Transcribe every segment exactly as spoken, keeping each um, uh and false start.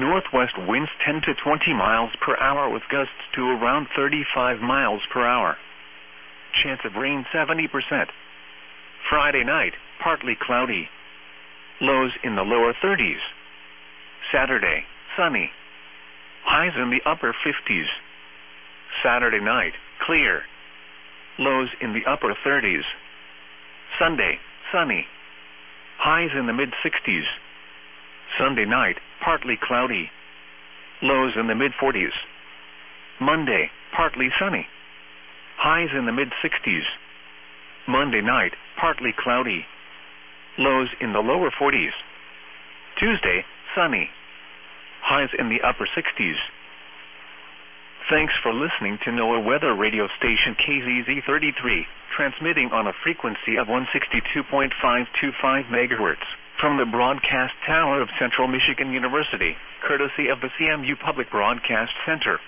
Northwest winds ten to twenty miles per hour with gusts to around thirty-five miles per hour. Chance of rain seventy percent. Friday night, partly cloudy. Lows in the lower thirties. Saturday, sunny. Highs in the upper fifties. Saturday night, clear. Lows in the upper thirties. Sunday, sunny. Highs in the mid-sixties. Sunday night, partly cloudy. Lows in the mid-forties. Monday, partly sunny. Highs in the mid-sixties. Monday night, partly cloudy. Lows in the lower forties. Tuesday, sunny. Highs in the upper sixties. Thanks for listening to NOAA Weather Radio Station K Z Z thirty-three, transmitting on a frequency of one sixty-two point five two five megahertz from the broadcast tower of Central Michigan University, courtesy of the C M U Public Broadcast Center.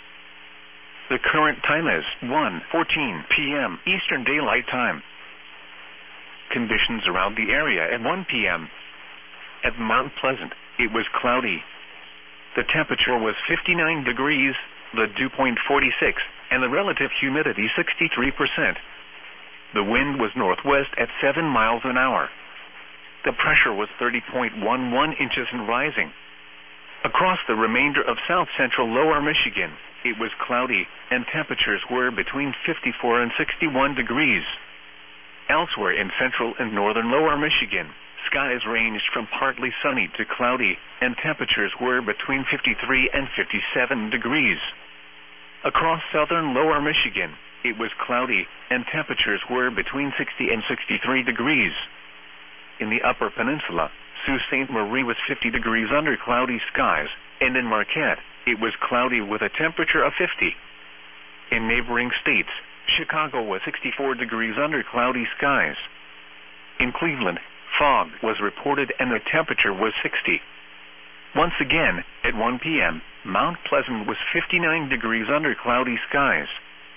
The current time is one fourteen p m Eastern Daylight Time. Conditions around the area at one p m At Mount Pleasant, it was cloudy. The temperature was fifty-nine degrees, the dew point forty-six, and the relative humidity sixty-three percent. The wind was northwest at seven miles an hour. The pressure was thirty point one one inches and rising. Across the remainder of south-central lower Michigan, it was cloudy, and temperatures were between fifty-four and sixty-one degrees. Elsewhere in central and northern lower Michigan, skies ranged from partly sunny to cloudy, and temperatures were between fifty-three and fifty-seven degrees. Across southern lower Michigan, it was cloudy, and temperatures were between sixty and sixty-three degrees. In the upper peninsula, Sault Ste. Marie was fifty degrees under cloudy skies, and in Marquette, it was cloudy with a temperature of fifty. In neighboring states, Chicago was sixty-four degrees under cloudy skies. In Cleveland, fog was reported and the temperature was sixty. Once again, at one p m, Mount Pleasant was fifty-nine degrees under cloudy skies.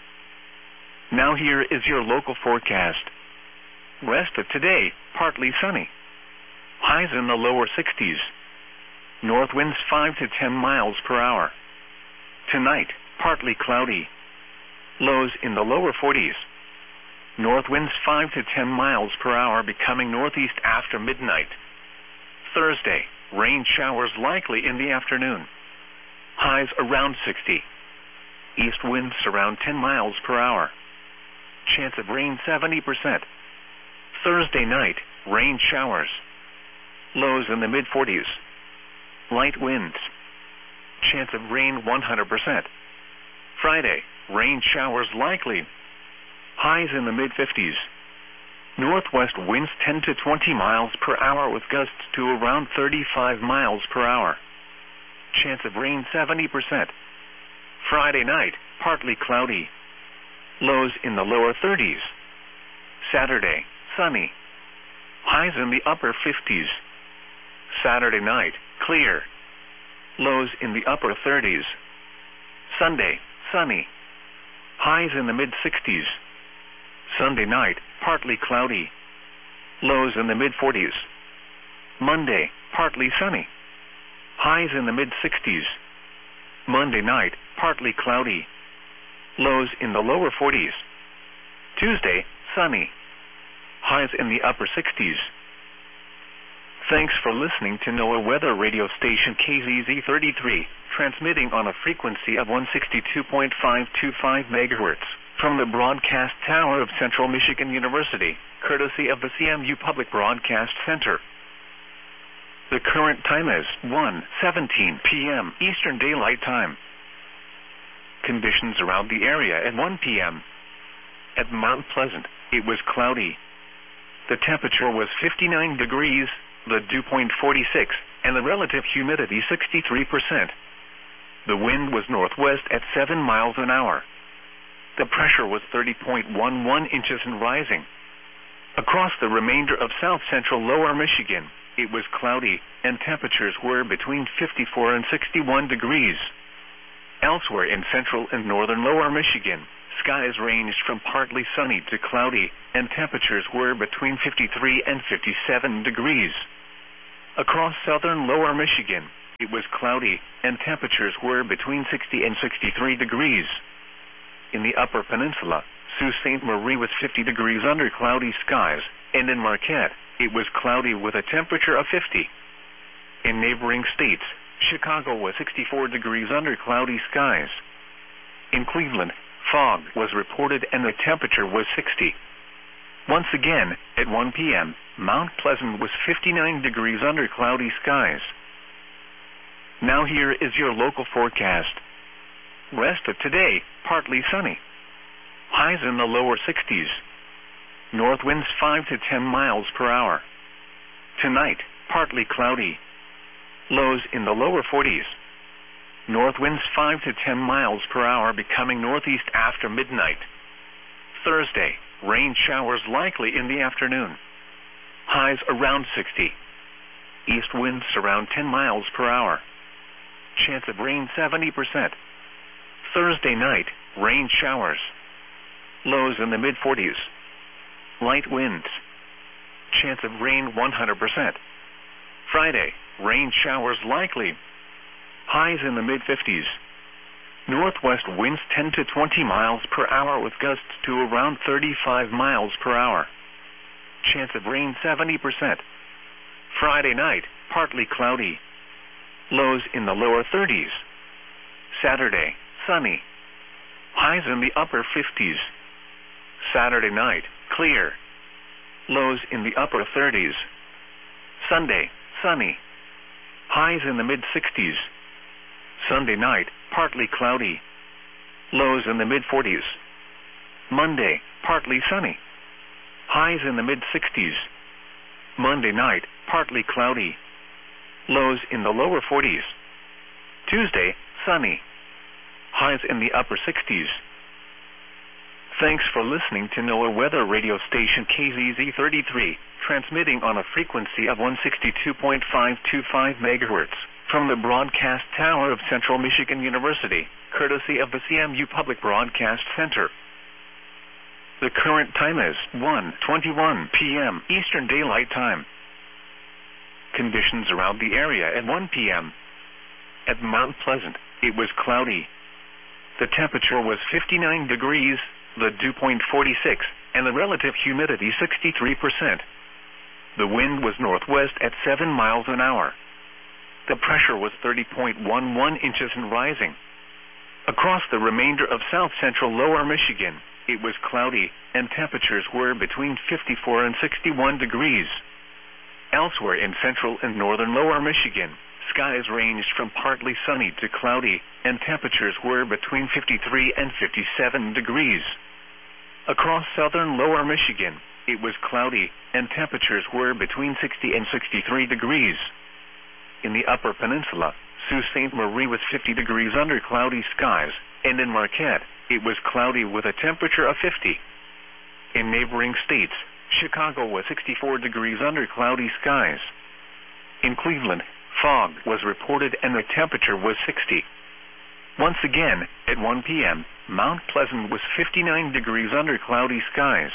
Now here is your local forecast. Rest of today, partly sunny. Highs in the lower sixties. North winds five to ten miles per hour. Tonight, partly cloudy. Lows in the lower forties. North winds five to ten miles per hour becoming northeast after midnight. Thursday, rain showers likely in the afternoon. Highs around sixty. East winds around ten miles per hour. Chance of rain seventy percent. Thursday night, rain showers. Lows in the mid-forties. Light winds. Chance of rain one hundred percent. Friday, rain showers likely. Highs in the mid-fifties. Northwest winds ten to twenty miles per hour with gusts to around thirty-five miles per hour. Chance of rain seventy percent. Friday night, partly cloudy. Lows in the lower thirties. Saturday, sunny. Highs in the upper fifties. Saturday night, clear. Lows in the upper thirties. Sunday, sunny. Highs in the mid-sixties. Sunday night, partly cloudy. Lows in the mid-forties. Monday, partly sunny. Highs in the mid-sixties. Monday night, partly cloudy. Lows in the lower forties. Tuesday, sunny. Highs in the upper sixties. Thanks for listening to NOAA Weather Radio Station K Z Z thirty-three, transmitting on a frequency of one sixty-two point five two five megahertz from the broadcast tower of Central Michigan University, courtesy of the C M U Public Broadcast Center. The current time is one seventeen p m Eastern Daylight Time. Conditions around the area at one p m At Mount Pleasant, it was cloudy. The temperature was fifty-nine degrees, the dew point forty-six, and the relative humidity sixty-three percent. The wind was northwest at seven miles an hour. The pressure was thirty point one one inches and rising. Across the remainder of south-central lower Michigan, it was cloudy, and temperatures were between fifty-four and sixty-one degrees. Elsewhere in central and northern lower Michigan, skies ranged from partly sunny to cloudy, and temperatures were between fifty-three and fifty-seven degrees. Across southern lower Michigan, it was cloudy, and temperatures were between sixty and sixty-three degrees. In the Upper Peninsula, Sault Ste. Marie was fifty degrees under cloudy skies, and in Marquette, it was cloudy with a temperature of fifty. In neighboring states, Chicago was sixty-four degrees under cloudy skies. In Cleveland, fog was reported and the temperature was sixty. Once again, at one p m, Mount Pleasant was fifty-nine degrees under cloudy skies. Now here is your local forecast. Rest of today, partly sunny. Highs in the lower sixties. North winds five to ten miles per hour. Tonight, partly cloudy. Lows in the lower forties. North winds five to ten miles per hour becoming northeast after midnight. Thursday, rain showers likely in the afternoon. Highs around sixty. East winds around ten miles per hour. Chance of rain seventy percent. Thursday night, rain showers. Lows in the mid forties. Light winds. Chance of rain one hundred percent. Friday, rain showers likely. Highs in the mid fifties. Northwest winds ten to twenty miles per hour with gusts to around thirty-five miles per hour. Chance of rain seventy percent. Friday night, partly cloudy. Lows in the lower thirties. Saturday, sunny. Highs in the upper fifties. Saturday night, clear. Lows in the upper thirties. Sunday, sunny. Highs in the mid sixties. Sunday night, partly cloudy. Lows in the mid forties. Monday, partly sunny. Highs in the mid sixties. Monday night, partly cloudy. Lows in the lower forties. Tuesday, sunny. Highs in the upper sixties. Thanks for listening to NOAA Weather Radio Station K Z Z thirty-three, transmitting on a frequency of one sixty-two point five two five megahertz from the broadcast tower of Central Michigan University, courtesy of the C M U Public Broadcast Center. The current time is one twenty-one p m Eastern Daylight Time. Conditions around the area at one p m At Mount Pleasant, it was cloudy. The temperature was fifty-nine degrees, the dew point forty-six, and the relative humidity sixty-three percent. The wind was northwest at seven miles an hour. The pressure was thirty point one one inches and rising. Across the remainder of south-central lower Michigan, it was cloudy, and temperatures were between fifty-four and sixty-one degrees. Elsewhere in central and northern lower Michigan, skies ranged from partly sunny to cloudy, and temperatures were between fifty-three and fifty-seven degrees. Across southern lower Michigan, it was cloudy, and temperatures were between sixty and sixty-three degrees. In the Upper Peninsula, Sault Ste. Marie was fifty degrees under cloudy skies, and in Marquette, it was cloudy with a temperature of fifty. In neighboring states, Chicago was sixty-four degrees under cloudy skies. In Cleveland, fog was reported and the temperature was sixty. Once again, at one p m, Mount Pleasant was fifty-nine degrees under cloudy skies.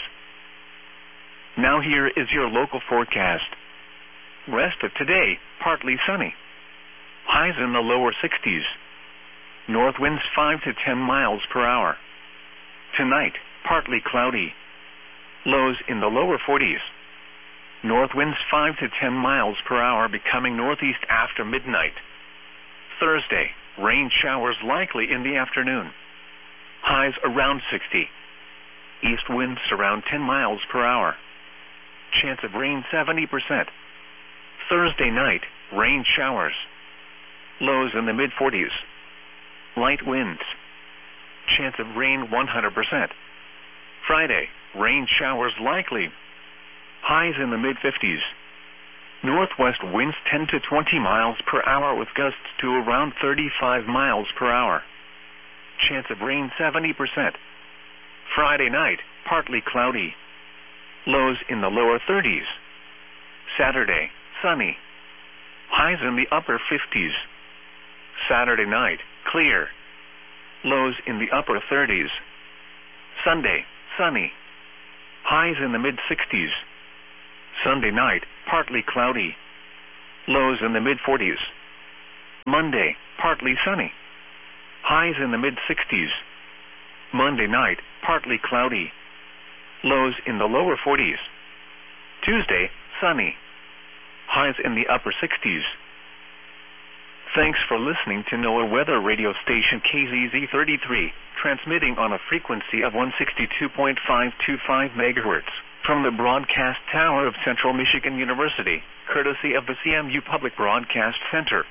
Now here is your local forecast. Rest of today, partly sunny. Highs in the lower sixties. North winds five to ten miles per hour. Tonight, partly cloudy. Lows in the lower forties. North winds five to ten miles per hour becoming northeast after midnight. Thursday, rain showers likely in the afternoon. Highs around sixty. East winds around ten miles per hour. Chance of rain seventy percent. Thursday night, rain showers. Lows in the mid forties. Light winds. Chance of rain one hundred percent. Friday, rain showers likely. Highs in the mid fifties. Northwest winds ten to twenty miles per hour with gusts to around thirty-five miles per hour. Chance of rain seventy percent. Friday night, partly cloudy. Lows in the lower thirties. Saturday, sunny. Highs in the upper fifties. Saturday night, clear. Lows in the upper thirties. Sunday, sunny. Highs in the mid sixties. Sunday night, partly cloudy. Lows in the mid forties. Monday, partly sunny. Highs in the mid sixties. Monday night, partly cloudy. Lows in the lower forties. Tuesday, sunny. Highs in the upper sixties. Thanks for listening to NOAA weather radio station K Z Z thirty-three, transmitting on a frequency of one sixty-two point five two five megahertz from the broadcast tower of Central Michigan University, courtesy of the C M U Public Broadcast Center.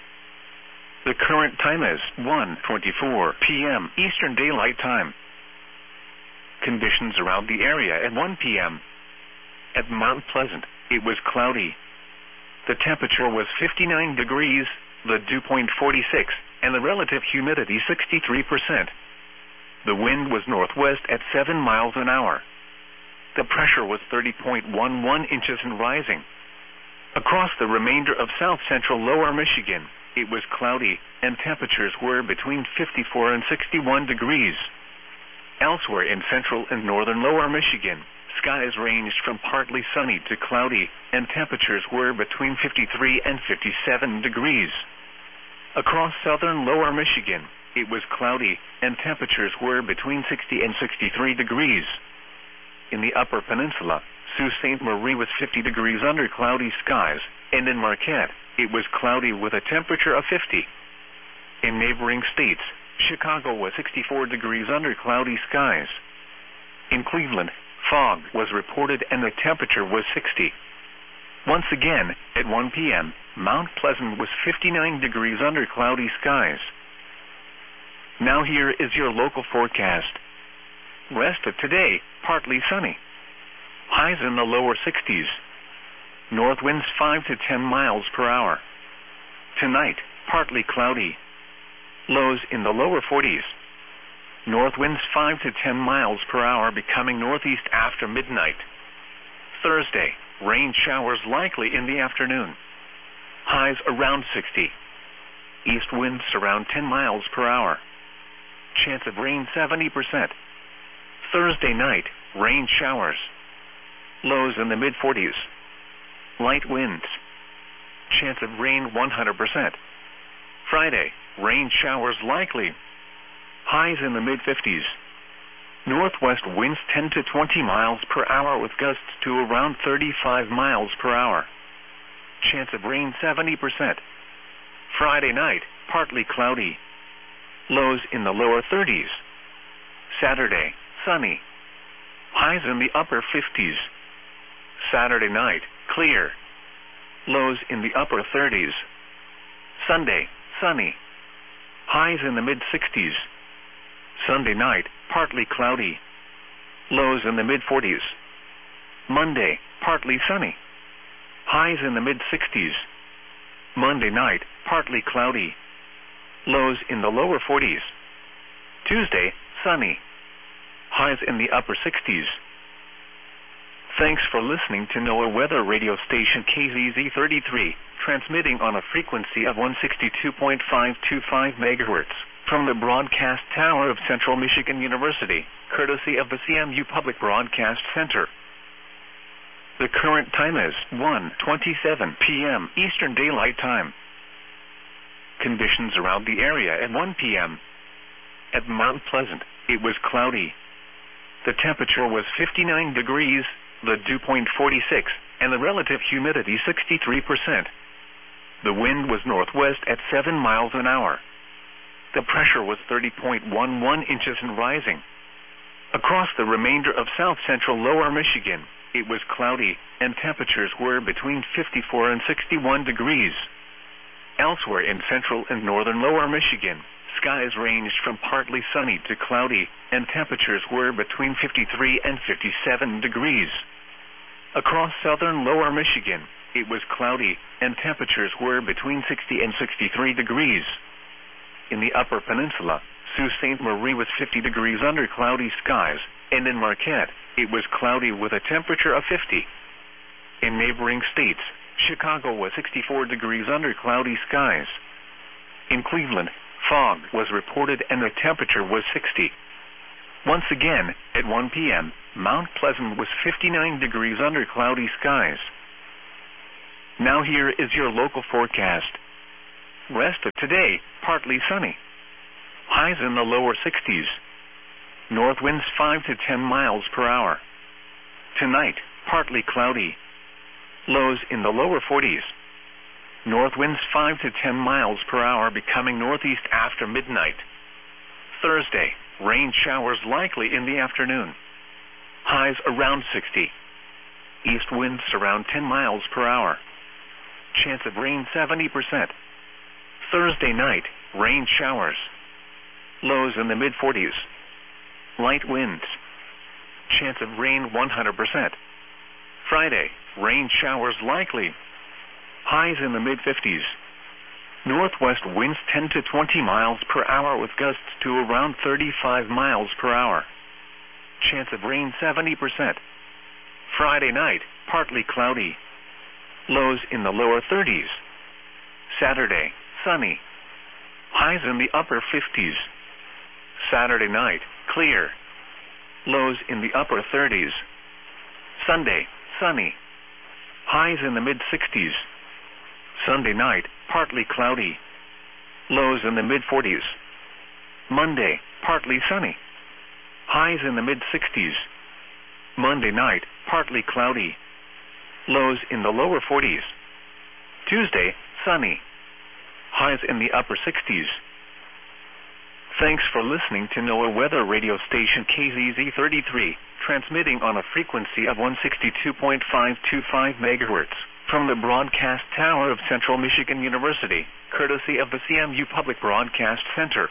The current time is one twenty-four p m Eastern Daylight Time. Conditions around the area at one p m At Mount Pleasant, it was cloudy. The temperature was fifty-nine degrees, the dew point forty-six, and the relative humidity sixty-three percent. The wind was northwest at seven miles an hour. The pressure was thirty point one one inches and rising. Across the remainder of south-central lower Michigan, it was cloudy, and temperatures were between fifty-four and sixty-one degrees. Elsewhere in central and northern lower Michigan, skies ranged from partly sunny to cloudy, and temperatures were between fifty-three and fifty-seven degrees. Across southern lower Michigan, it was cloudy, and temperatures were between sixty and sixty-three degrees. In the upper peninsula, Sault Ste. Marie was fifty degrees under cloudy skies, and in Marquette, it was cloudy with a temperature of fifty. In neighboring states, Chicago was sixty-four degrees under cloudy skies. In Cleveland, fog was reported and the temperature was sixty. Once again, at one p m, Mount Pleasant was fifty-nine degrees under cloudy skies. Now here is your local forecast. Rest of today, partly sunny. Highs in the lower sixties. North winds five to ten miles per hour. Tonight, partly cloudy. Lows in the lower forties. North winds five to ten miles per hour, becoming northeast after midnight. Thursday, rain showers likely in the afternoon. Highs around sixty. East winds around ten miles per hour. Chance of rain seventy percent. Thursday night, rain showers. Lows in the mid forties. Light winds. Chance of rain one hundred percent. Friday, rain showers likely. Highs in the mid fifties. Northwest winds ten to twenty miles per hour with gusts to around thirty-five miles per hour. Chance of rain seventy percent. Friday night, partly cloudy. Lows in the lower thirties. Saturday, sunny. Highs in the upper fifties. Saturday night, clear. Lows in the upper thirties. Sunday, sunny. Highs in the mid sixties. Sunday night, partly cloudy. Lows in the mid forties. Monday, partly sunny. Highs in the mid sixties. Monday night, partly cloudy. Lows in the lower forties. Tuesday, sunny. Highs in the upper sixties. Thanks for listening to NOAA weather radio station K Z Z thirty-three, transmitting on a frequency of one sixty-two point five two five megahertz from the broadcast tower of Central Michigan University, courtesy of the C M U Public Broadcast Center. The current time is one twenty-seven p m Eastern Daylight Time. Conditions around the area at one p m At Mount Pleasant, it was cloudy. The temperature was fifty-nine degrees, the dew point forty-six, and the relative humidity sixty-three percent. The wind was northwest at seven miles an hour. The pressure was thirty point one one inches and rising. Across the remainder of south-central lower Michigan, it was cloudy, and temperatures were between fifty-four and sixty-one degrees. Elsewhere in central and northern lower Michigan, skies ranged from partly sunny to cloudy, and temperatures were between fifty-three and fifty-seven degrees. Across southern lower Michigan, it was cloudy, and temperatures were between sixty and sixty-three degrees. In the upper peninsula, Sault Ste. Marie was fifty degrees under cloudy skies, and in Marquette, it was cloudy with a temperature of fifty. In neighboring states, Chicago was sixty-four degrees under cloudy skies. In Cleveland, fog was reported and the temperature was sixty. Once again, at one p m, Mount Pleasant was fifty-nine degrees under cloudy skies. Now here is your local forecast. Rest of today, partly sunny. Highs in the lower sixties. North winds five to ten miles per hour. Tonight, partly cloudy. Lows in the lower forties. North winds five to ten miles per hour, becoming northeast after midnight. Thursday, rain showers likely in the afternoon. Highs around sixty. East winds around ten miles per hour. Chance of rain seventy percent. Thursday night, rain showers. Lows in the mid forties. Light winds. Chance of rain one hundred percent. Friday, rain showers likely. Highs in the mid fifties. Northwest winds ten to twenty miles per hour with gusts to around thirty-five miles per hour. Chance of rain seventy percent. Friday night, partly cloudy. Lows in the lower thirties. Saturday, sunny. Highs in the upper fifties. Saturday night, clear. Lows in the upper thirties. Sunday, sunny. Highs in the mid sixties. Sunday night, partly cloudy. Lows in the mid forties. Monday, partly sunny. Highs in the mid sixties. Monday night, partly cloudy. Lows in the lower forties. Tuesday, sunny. Highs in the upper sixties. Thanks for listening to NOAA Weather Radio Station K Z Z thirty-three, transmitting on a frequency of one sixty-two point five two five megahertz from the broadcast tower of Central Michigan University, courtesy of the C M U Public Broadcast Center.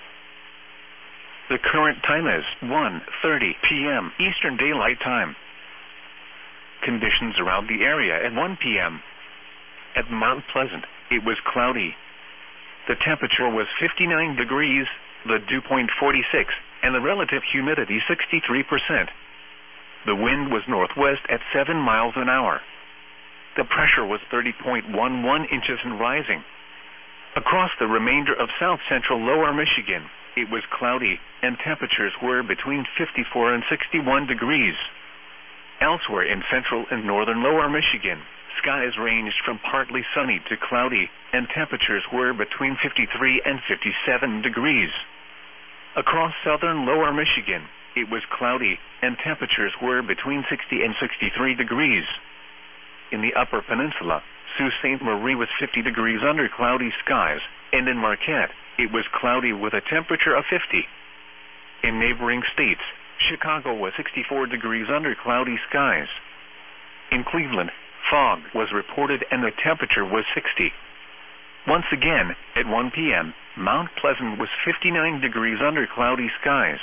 The current time is one thirty p.m. Eastern Daylight Time. Conditions around the area at one p.m. At Mount Pleasant, it was cloudy. The temperature was fifty-nine degrees, the dew point forty-six, and the relative humidity sixty-three percent. The wind was northwest at seven miles an hour. The pressure was thirty point one one inches and rising. Across the remainder of south-central lower Michigan, it was cloudy, and temperatures were between fifty-four and sixty-one degrees. Elsewhere in central and northern lower Michigan, skies ranged from partly sunny to cloudy, and temperatures were between fifty-three and fifty-seven degrees. Across southern lower Michigan, it was cloudy, and temperatures were between sixty and sixty-three degrees. In the upper peninsula, Sault Ste. Marie was fifty degrees under cloudy skies, and in Marquette, it was cloudy with a temperature of fifty. In neighboring states, Chicago was sixty-four degrees under cloudy skies. In Cleveland, fog was reported and the temperature was sixty. Once again, at one p.m., Mount Pleasant was fifty-nine degrees under cloudy skies.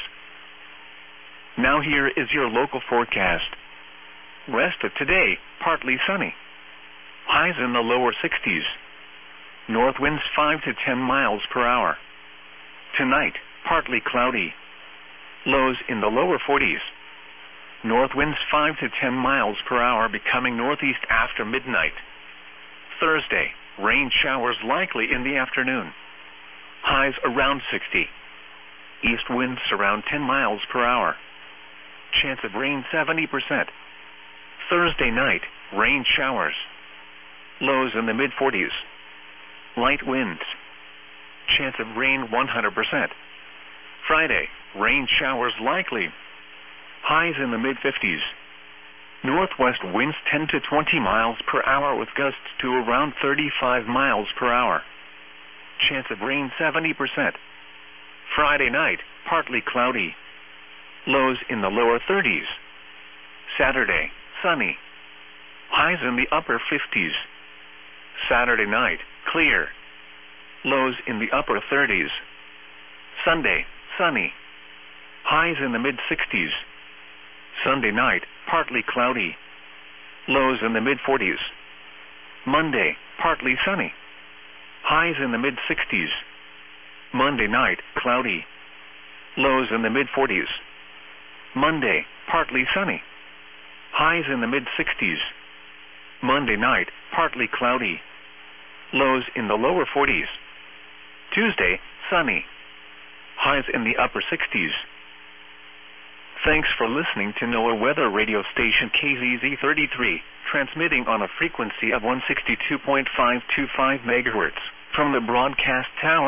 Now here is your local forecast. Rest of today, partly sunny. Highs in the lower sixties. North winds five to ten miles per hour. Tonight, partly cloudy. Lows in the lower forties. North winds five to ten miles per hour, becoming northeast after midnight. Thursday, rain showers likely in the afternoon. Highs around sixty. East winds around ten miles per hour. Chance of rain seventy percent. Thursday night, rain showers. Lows in the mid forties. Light winds. Chance of rain one hundred percent. Friday, rain showers likely. Highs in the mid fifties. Northwest winds ten to twenty miles per hour with gusts to around thirty-five miles per hour. Chance of rain seventy percent. Friday night, partly cloudy. Lows in the lower thirties. Saturday, sunny. Highs in the upper fifties. Saturday night, clear. Lows in the upper thirties. Sunday, sunny. Highs in the mid sixties. Sunday night, partly cloudy. Lows in the mid forties. Monday, partly sunny. Highs in the mid sixties. Monday night, cloudy. Lows in the mid forties. Monday, partly sunny. Highs in the mid sixties. Monday night, partly cloudy. Lows in the lower forties. Tuesday, sunny. Highs in the upper sixties. Thanks for listening to NOAA Weather Radio Station K Z Z thirty-three, transmitting on a frequency of one sixty-two point five two five megahertz From the broadcast tower